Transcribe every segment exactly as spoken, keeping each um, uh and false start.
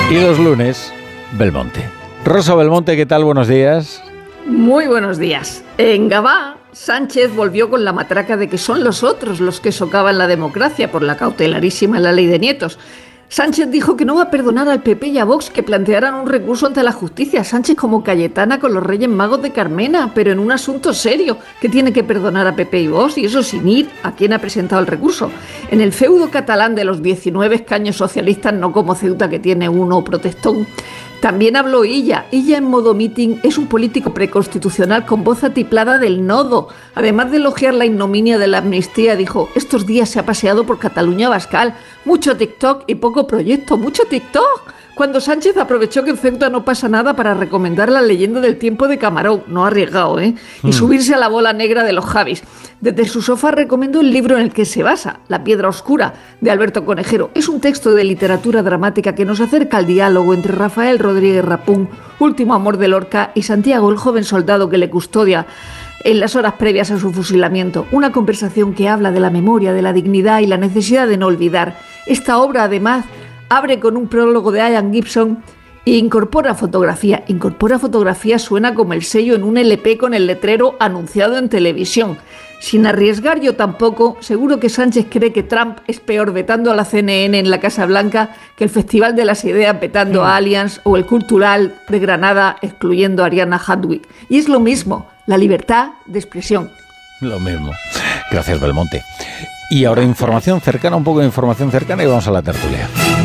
Y los lunes, Belmonte. Rosa Belmonte, ¿qué tal? Buenos días. Muy buenos días. En Gabá, Sánchez volvió con la matraca de que son los otros los que socavan la democracia por la cautelarísima la ley de nietos. Sánchez dijo que no va a perdonar al P P y a Vox que plantearan un recurso ante la justicia. Sánchez como Cayetana con los Reyes Magos de Carmena, pero en un asunto serio, que tiene que perdonar a P P y Vox, y eso sin ir a quien ha presentado el recurso. En el feudo catalán de los diecinueve escaños socialistas, no como Ceuta que tiene uno protestón. También habló Illa. Illa en modo meeting es un político preconstitucional con voz atiplada del nodo. Además de elogiar la ignominia de la amnistía, dijo: estos días se ha paseado por Cataluña Bascal. Mucho TikTok y poco proyecto. Mucho TikTok. Cuando Sánchez aprovechó que en Ceuta no pasa nada para recomendar la leyenda del tiempo de Camarón, no ha arriesgado, ¿eh? Y mm. subirse a la bola negra de los Javis. Desde su sofá recomendó el libro en el que se basa, La piedra oscura, de Alberto Conejero. Es un texto de literatura dramática que nos acerca al diálogo entre Rafael Rodríguez Rapún, último amor de Lorca, y Santiago, el joven soldado que le custodia en las horas previas a su fusilamiento. Una conversación que habla de la memoria, de la dignidad y la necesidad de no olvidar. Esta obra, además, abre con un prólogo de Ian Gibson e incorpora fotografía. Incorpora fotografía suena como el sello en un L P con el letrero anunciado en televisión. Sin arriesgar yo tampoco, seguro que Sánchez cree que Trump es peor vetando a la C N N en la Casa Blanca que el Festival de las Ideas vetando a Allianz o el Cultural de Granada excluyendo a Ariana Hadwick. Y es lo mismo, la libertad de expresión. Lo mismo. Gracias, Belmonte. Y ahora información cercana, un poco de información cercana y vamos a la tertulia.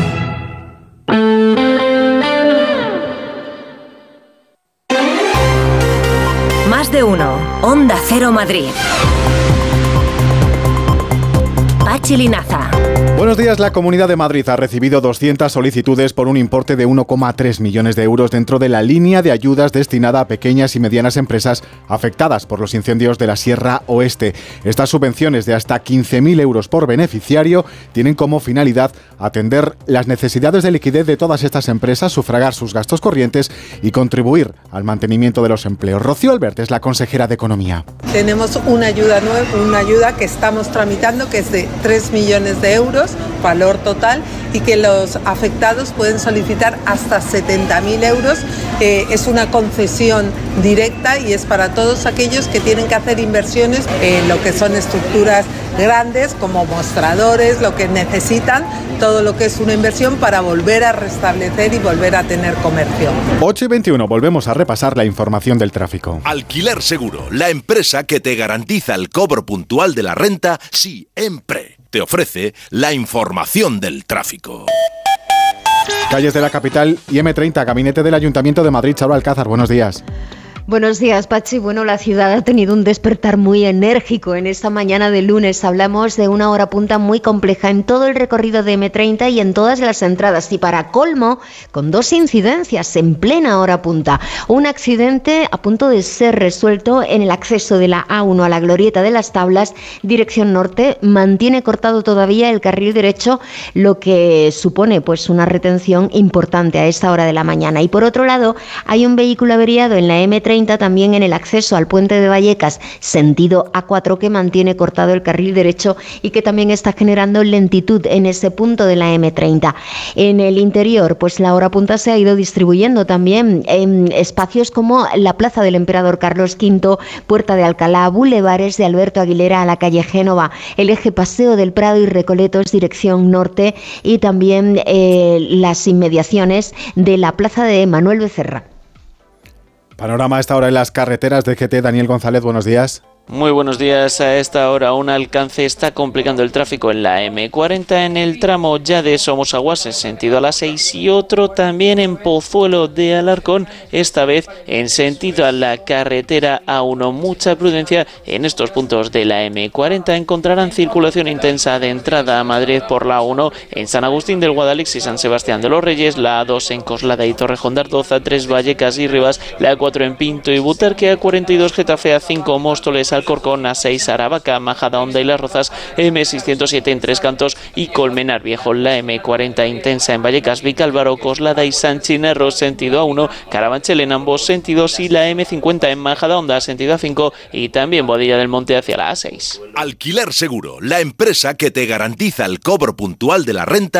Más de uno. Onda Cero Madrid. Pachi Linaza. Buenos días. La Comunidad de Madrid ha recibido doscientas solicitudes por un importe de uno coma tres millones de euros dentro de la línea de ayudas destinada a pequeñas y medianas empresas afectadas por los incendios de la Sierra Oeste. Estas subvenciones de hasta quince mil euros por beneficiario tienen como finalidad atender las necesidades de liquidez de todas estas empresas, sufragar sus gastos corrientes y contribuir al mantenimiento de los empleos. Rocío Albert es la consejera de Economía. Tenemos una ayuda nueva, una ayuda que estamos tramitando que es de tres millones de euros, valor total, y que los afectados pueden solicitar hasta setenta mil euros. Eh, es una concesión directa y es para todos aquellos que tienen que hacer inversiones en lo que son estructuras grandes como mostradores, lo que necesitan, todo lo que es una inversión para volver a restablecer y volver a tener comercio. ocho y veintiuno, volvemos a repasar la información del tráfico. Alquiler Seguro, la empresa que te garantiza el cobro puntual de la renta siempre. Te ofrece la información del tráfico. Calles de la capital y eme treinta, gabinete del Ayuntamiento de Madrid. Charo Alcázar, buenos días. Buenos días, Pachi. Bueno, la ciudad ha tenido un despertar muy enérgico en esta mañana de lunes. Hablamos de una hora punta muy compleja en todo el recorrido de eme treinta y en todas las entradas. Y para colmo, con dos incidencias en plena hora punta. Un accidente a punto de ser resuelto en el acceso de la A uno a la Glorieta de las Tablas, dirección norte. Mantiene cortado todavía el carril derecho, lo que supone pues una retención importante a esta hora de la mañana. Y por otro lado, hay un vehículo averiado en la eme treinta, también en el acceso al puente de Vallecas, sentido A cuatro, que mantiene cortado el carril derecho y que también está generando lentitud en ese punto de la eme treinta. En el interior, pues la hora punta se ha ido distribuyendo también en espacios como la Plaza del Emperador Carlos quinto, Puerta de Alcalá, bulevares de Alberto Aguilera a la calle Génova, el eje Paseo del Prado y Recoletos, dirección norte, y también eh, las inmediaciones de la Plaza de Manuel Becerra. Panorama a esta hora en las carreteras de G T. Daniel González, buenos días. Muy buenos días. A esta hora un alcance está complicando el tráfico en la eme cuarenta en el tramo ya de Somosaguas en sentido a la seis y otro también en Pozuelo de Alarcón, esta vez en sentido a la carretera A uno. Mucha prudencia en estos puntos de la eme cuarenta. Encontrarán circulación intensa de entrada a Madrid por la A uno en San Agustín del Guadalix y San Sebastián de los Reyes, la A dos en Coslada y Torrejón de Ardoz, A tres Vallecas y Rivas, la A cuatro en Pinto y Butarque, A cuarenta y dos Getafe, A cinco Móstoles, Alcorcón, A seis Aravaca, Majadahonda y Las Rozas, eme seiscientos siete en Tres Cantos y Colmenar Viejo. La eme cuarenta intensa en Vallecas, Vicálvaro, Coslada y San Chinarro, sentido A uno, Carabanchel en ambos sentidos, y la eme cincuenta en Majadahonda, sentido A cinco, y también Boadilla del Monte hacia la A seis. Alquiler Seguro, la empresa que te garantiza el cobro puntual de la renta